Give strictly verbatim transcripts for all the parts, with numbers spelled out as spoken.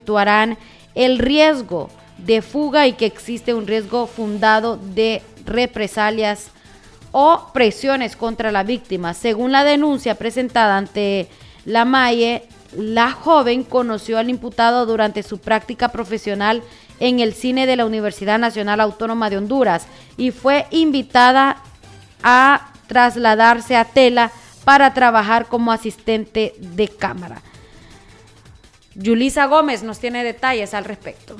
actuarán el riesgo de fuga y que existe un riesgo fundado de represalias o presiones contra la víctima. Según la denuncia presentada ante la M A I E, la joven conoció al imputado durante su práctica profesional en el cine de la Universidad Nacional Autónoma de Honduras y fue invitada a trasladarse a Tela para trabajar como asistente de cámara. Yulisa Gómez nos tiene detalles al respecto.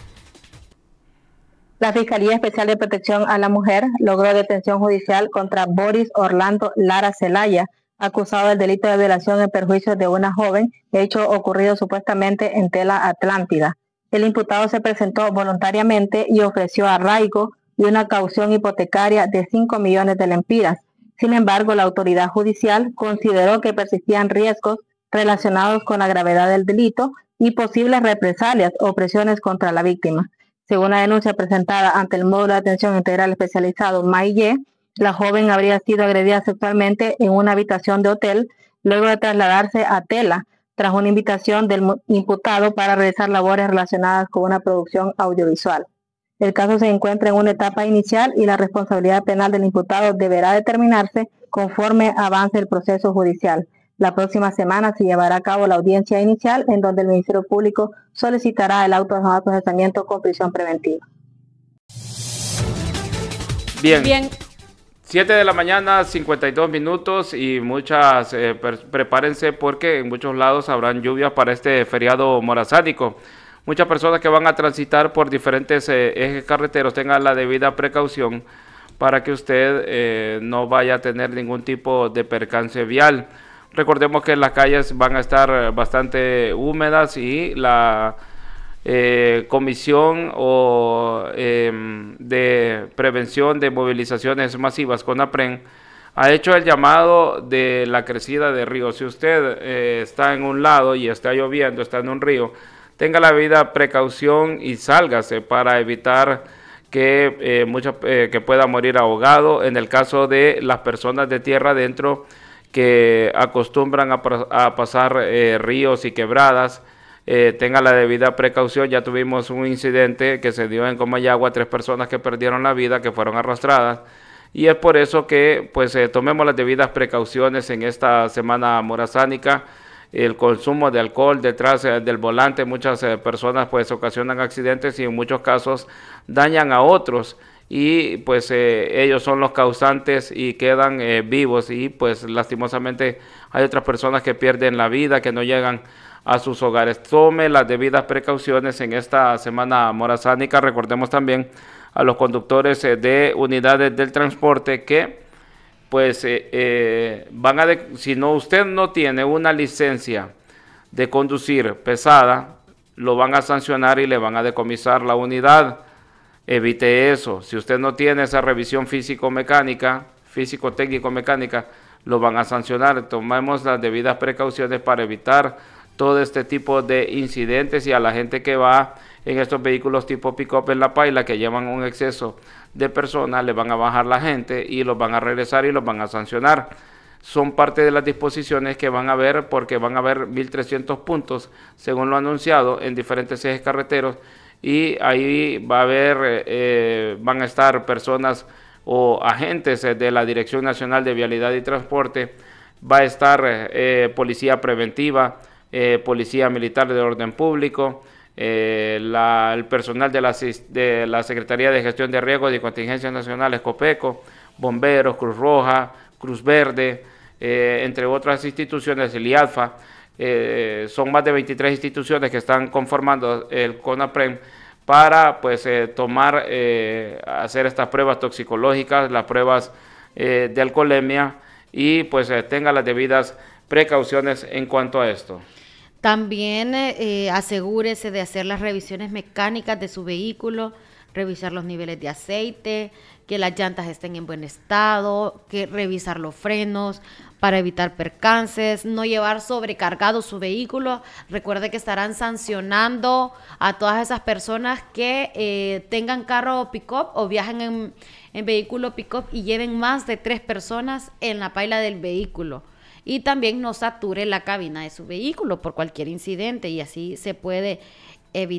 La Fiscalía Especial de Protección a la Mujer logró detención judicial contra Boris Orlando Lara Zelaya, acusado del delito de violación en perjuicio de una joven, hecho ocurrido supuestamente en Tela Atlántida. El imputado se presentó voluntariamente y ofreció arraigo y una caución hipotecaria de cinco millones de lempiras. Sin embargo, la autoridad judicial consideró que persistían riesgos relacionados con la gravedad del delito y posibles represalias o presiones contra la víctima. Según la denuncia presentada ante el Módulo de Atención Integral Especializado M A I E, la joven habría sido agredida sexualmente en una habitación de hotel luego de trasladarse a Tela tras una invitación del imputado para realizar labores relacionadas con una producción audiovisual. El caso se encuentra en una etapa inicial y la responsabilidad penal del imputado deberá determinarse conforme avance el proceso judicial. La próxima semana se llevará a cabo la audiencia inicial en donde el Ministerio Público solicitará el auto de procesamiento con prisión preventiva. Bien. Bien. siete de la mañana, cincuenta y dos minutos y muchas, eh, prepárense porque en muchos lados habrán lluvias para este feriado morazánico. Muchas personas que van a transitar por diferentes eh, ejes carreteros tengan la debida precaución para que usted eh, no vaya a tener ningún tipo de percance vial. Recordemos que las calles van a estar bastante húmedas y la eh, Comisión o, eh, de Prevención de Movilizaciones Masivas, CONAPREM, ha hecho el llamado de la crecida de ríos. Si usted eh, está en un lado y está lloviendo, está en un río, tenga la debida precaución y sálgase para evitar que, eh, mucha, eh, que pueda morir ahogado. En el caso de las personas de tierra adentro que acostumbran a, a pasar eh, ríos y quebradas, eh, tenga la debida precaución. Ya tuvimos un incidente que se dio en Comayagua, tres personas que perdieron la vida, que fueron arrastradas, y es por eso que pues eh, tomemos las debidas precauciones en esta semana morazánica. El consumo de alcohol detrás eh, del volante, muchas eh, personas pues ocasionan accidentes y en muchos casos dañan a otros, y pues eh, ellos son los causantes y quedan eh, vivos, y pues lastimosamente hay otras personas que pierden la vida, que no llegan a sus hogares. Tome las debidas precauciones en esta semana morazánica. Recordemos también a los conductores eh, de unidades del transporte que pues eh, eh, van a, de, si no usted no tiene una licencia de conducir pesada, lo van a sancionar y le van a decomisar la unidad. Evite eso. Si usted no tiene esa revisión físico-mecánica, físico-técnico-mecánica, lo van a sancionar. Tomemos las debidas precauciones para evitar todo este tipo de incidentes, y a la gente que va en estos vehículos tipo pick-up en la paila que llevan un exceso de personas, le van a bajar la gente y los van a regresar y los van a sancionar. Son parte de las disposiciones que van a haber, porque van a haber mil trescientos puntos, según lo anunciado, en diferentes ejes carreteros, y ahí va a haber, eh, van a estar personas o agentes de la Dirección Nacional de Vialidad y Transporte, va a estar eh, policía preventiva, eh, policía militar de orden público, eh, la, el personal de la, de la Secretaría de Gestión de Riesgos y Contingencias Nacionales, COPECO, bomberos, Cruz Roja, Cruz Verde, eh, entre otras instituciones, el I A D F A. Eh, son más de veintitrés instituciones que están conformando el CONAPREM para pues eh, tomar, eh, hacer estas pruebas toxicológicas, las pruebas eh, de alcoholemia, y pues eh, tenga las debidas precauciones en cuanto a esto. También eh, asegúrese de hacer las revisiones mecánicas de su vehículo, revisar los niveles de aceite, que las llantas estén en buen estado, que revisar los frenos para evitar percances, no llevar sobrecargado su vehículo. Recuerde que estarán sancionando a todas esas personas que eh, tengan carro pick-up o viajen en, en vehículo pick-up y lleven más de tres personas en la paila del vehículo. Y también no sature la cabina de su vehículo por cualquier incidente, y así se puede